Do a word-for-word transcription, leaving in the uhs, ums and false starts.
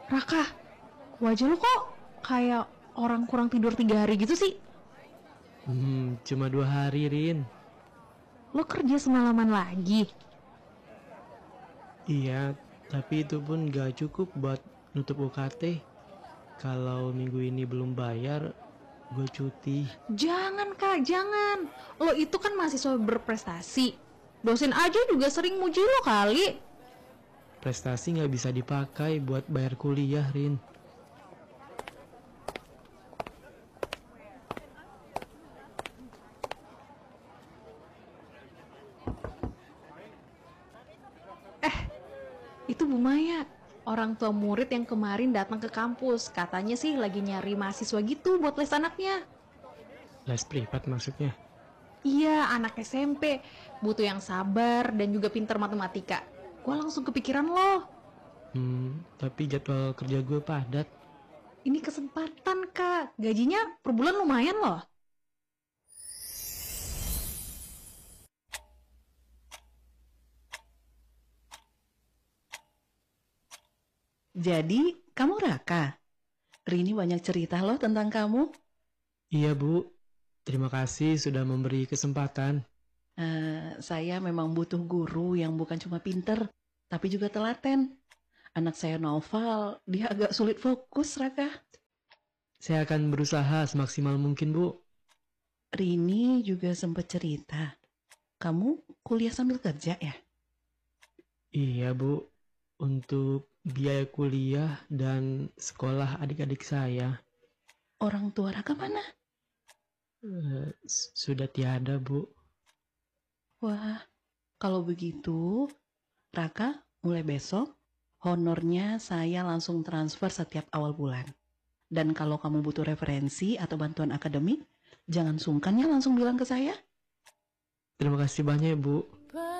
Raka, wajah lu kok kayak orang kurang tidur tiga hari gitu sih? Hmm, cuma dua hari, Rin. Lo kerja semalaman lagi? Iya, tapi itu pun gak cukup buat nutup U K T. Kalau minggu ini belum bayar, gue cuti. Jangan kak, jangan. Lo itu kan mahasiswa berprestasi. Dosen aja juga sering muji lo kali. Prestasi gak bisa dipakai buat bayar kuliah, Rin. Itu Bu Maya, orang tua murid yang kemarin datang ke kampus. Katanya sih lagi nyari mahasiswa gitu buat les anaknya. Les privat maksudnya. Iya, anak S M P. Butuh yang sabar dan juga pintar matematika. Gua langsung kepikiran lo. Hmm, tapi jadwal kerja gue padat. Ini kesempatan kak. Gajinya per bulan lumayan loh. Jadi, kamu Raka? Rini banyak cerita loh tentang kamu. Iya, Bu. Terima kasih sudah memberi kesempatan. Eh, saya memang butuh guru yang bukan cuma pinter, tapi juga telaten. Anak saya Noval, dia agak sulit fokus, Raka. Saya akan berusaha semaksimal mungkin, Bu. Rini juga sempat cerita. Kamu kuliah sambil kerja ya? Iya, Bu. Untuk biaya kuliah dan sekolah adik-adik saya. Orang tua Raka mana? Eh, s- sudah tiada, Bu. Wah, kalau begitu, Raka mulai besok, honornya saya langsung transfer setiap awal bulan. Dan kalau kamu butuh referensi atau bantuan akademik, jangan sungkan ya langsung bilang ke saya. Terima kasih banyak, Bu.